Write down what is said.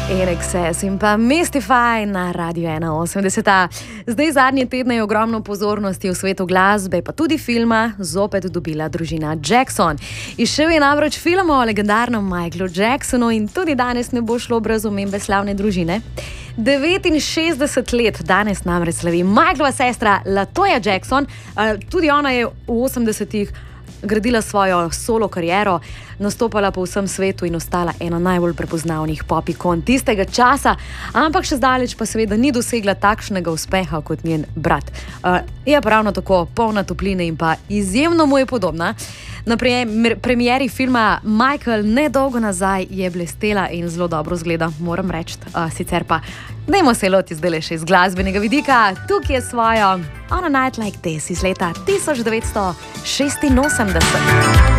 INXS in pa Mystify na Radio 81. Zdaj zadnje tedne je ogromno pozornosti v svetu glasbe, pa tudi filma, zopet dobila družina Jackson. Izšel je namreč film o legendarnem Michaelu Jacksonu in tudi danes ne bo šlo brez omembe slavne družine. 69 let danes namreč slavi Michaelova sestra Latoya Jackson, tudi ona je v 80-ih gradila svojo solo kariero, nastopala po vsem svetu in ostala ena najbolj prepoznavnih pop-ikon tistega časa, ampak še zdaleč pa seveda ni dosegla takšnega uspeha kot njen brat. Je pa ravno tako polna topline in pa izjemno mu je podobna. Na premieri filma Michael nedolgo nazaj je blestela in zelo dobro zgleda, moram reči. Sicer pa dajmo se loti zdaj še iz glasbenega vidika. Tukaj je svojo On a Night Like This iz leta 1986.